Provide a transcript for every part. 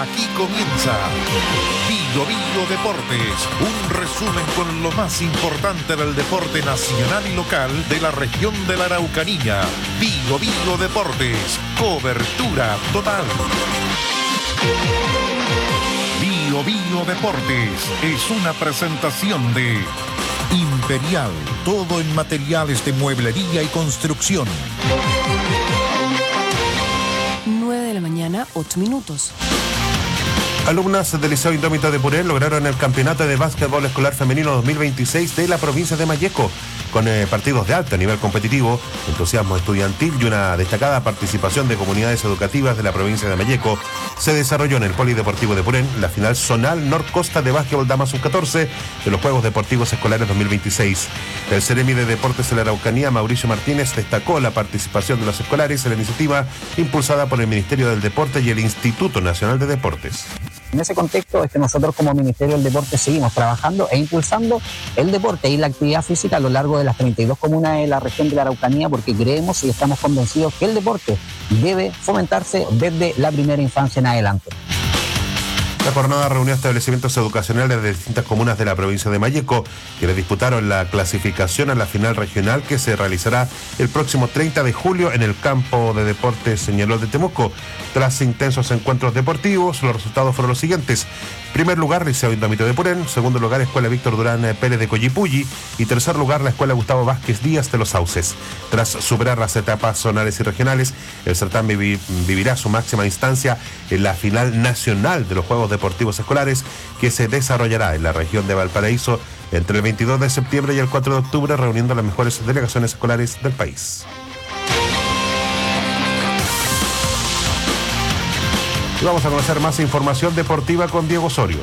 Aquí comienza Bio Bio Deportes, un resumen con lo más importante del deporte nacional y local de la región de la Araucanía. Bio Bio Deportes, cobertura total. Bio Bio Deportes es una presentación de Imperial, todo en materiales de mueblería y construcción. 9 de la mañana, 8 minutos. Alumnas del Liceo Indómito de Purén lograron el campeonato de básquetbol escolar femenino 2026 de la provincia de Malleco, con partidos de alto nivel competitivo, entusiasmo estudiantil y una destacada participación de comunidades educativas de la provincia de Malleco. Se desarrolló en el Polideportivo de Purén la final zonal Norcosta de básquetbol Damas Sub-14 de los Juegos Deportivos Escolares 2026. El Seremi de Deportes de la Araucanía, Mauricio Martínez, destacó la participación de los escolares en la iniciativa impulsada por el Ministerio del Deporte y el Instituto Nacional de Deportes. En ese contexto es que nosotros como Ministerio del Deporte seguimos trabajando e impulsando el deporte y la actividad física a lo largo de las 32 comunas de la región de la Araucanía, porque creemos y estamos convencidos que el deporte debe fomentarse desde la primera infancia en adelante. La jornada reunió establecimientos educacionales de distintas comunas de la provincia de Malleco, que le disputaron la clasificación a la final regional que se realizará el próximo 30 de julio en el campo de deportes Señalol de Temuco. Tras intensos encuentros deportivos, los resultados fueron los siguientes. Primer lugar, Liceo Indómito de Purén. Segundo lugar, Escuela Víctor Durán Pérez de Collipulli. Y tercer lugar, la Escuela Gustavo Vázquez Díaz de Los Sauces. Tras superar las etapas zonales y regionales, el certamen vivirá su máxima instancia en la final nacional de los Juegos Deportivos Escolares, que se desarrollará en la región de Valparaíso entre el 22 de septiembre y el 4 de octubre, reuniendo las mejores delegaciones escolares del país. Y vamos a conocer más información deportiva con Diego Osorio.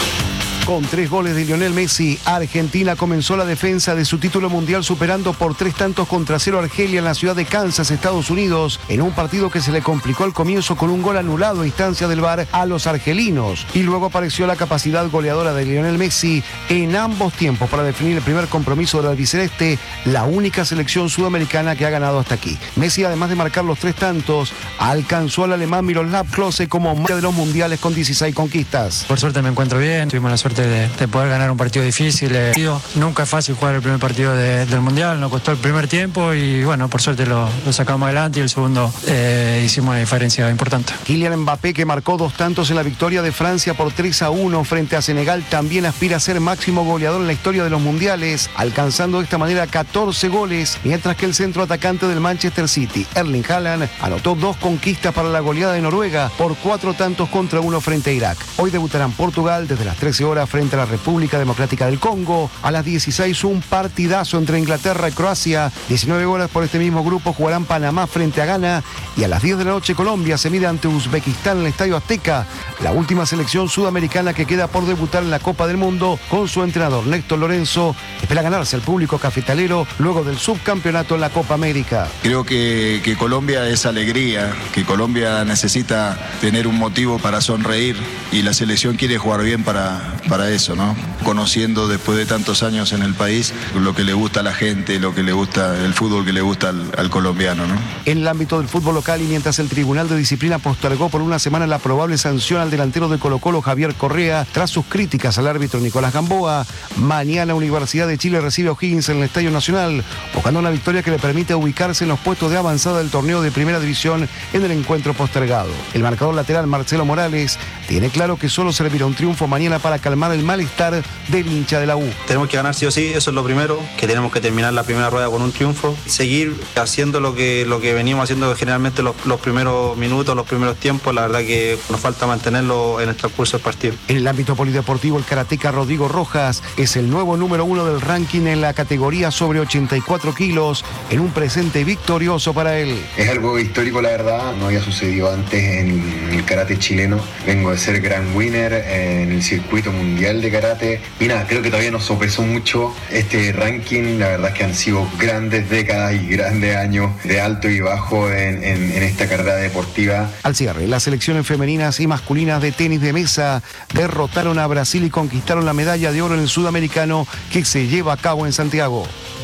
Con 3 goles de Lionel Messi, Argentina comenzó la defensa de su título mundial superando por 3 tantos contra 0 a Argelia en la ciudad de Kansas, Estados Unidos, en un partido que se le complicó al comienzo con un gol anulado a instancia del VAR a los argelinos. Y luego apareció la capacidad goleadora de Lionel Messi en ambos tiempos para definir el primer compromiso del albiceleste, la única selección sudamericana que ha ganado hasta aquí. Messi, además de marcar los 3 tantos, alcanzó al alemán Miroslav Klose como marca de los mundiales con 16 conquistas. Por suerte me encuentro bien, tuvimos la suerte de poder ganar un partido difícil. Nunca es fácil jugar el primer partido del Mundial, nos costó el primer tiempo y bueno, por suerte lo sacamos adelante y el segundo hicimos una diferencia importante. Kylian Mbappé, que marcó 2 tantos en la victoria de Francia por 3-1 frente a Senegal, también aspira a ser máximo goleador en la historia de los mundiales, alcanzando de esta manera 14 goles, mientras que el centro atacante del Manchester City, Erling Haaland, anotó 2 conquistas para la goleada de Noruega por 4 tantos contra 1 frente a Irak. Hoy debutarán Portugal desde las 13 horas frente a la República Democrática del Congo. A las 16 un partidazo entre Inglaterra y Croacia. 19 horas por este mismo grupo jugarán Panamá frente a Ghana. Y a las 10 de la noche Colombia se mide ante Uzbekistán en el Estadio Azteca, la última selección sudamericana que queda por debutar en la Copa del Mundo, con su entrenador Néstor Lorenzo. Espera ganarse al público cafetalero luego del subcampeonato en la Copa América. Creo que Colombia es alegría, que Colombia necesita tener un motivo para sonreír y la selección quiere jugar bien para eso, ¿no? Conociendo después de tantos años en el país lo que le gusta a la gente, lo que le gusta, el fútbol que le gusta al colombiano, ¿no? En el ámbito del fútbol local, y mientras el Tribunal de Disciplina postergó por una semana la probable sanción al delantero de Colo-Colo Javier Correa tras sus críticas al árbitro Nicolás Gamboa, mañana Universidad de Chile recibe a O'Higgins en el Estadio Nacional, buscando una victoria que le permite ubicarse en los puestos de avanzada del torneo de Primera División en el encuentro postergado. El marcador lateral Marcelo Morales tiene claro que solo servirá un triunfo mañana para calmar el malestar del hincha de la U. Tenemos que ganar sí o sí, eso es lo primero, que tenemos que terminar la primera rueda con un triunfo, seguir haciendo lo que venimos haciendo generalmente los primeros minutos, los primeros tiempos. La verdad que nos falta mantenerlo en el transcurso del partido. En el ámbito polideportivo, el karateca Rodrigo Rojas es el nuevo número 1 del ranking en la categoría sobre 84 kilos, en un presente victorioso para él. Es algo histórico, la verdad, no había sucedido antes en el karate chileno. Vengo de ser gran winner en el circuito mundial de karate y nada, creo que todavía nos sopesó mucho este ranking. La verdad es que han sido grandes décadas y grandes años de alto y bajo en esta carrera deportiva. Al cierre, las selecciones femeninas y masculinas de tenis de mesa derrotaron a Brasil y conquistaron la medalla de oro en el sudamericano que se lleva a cabo en Santiago.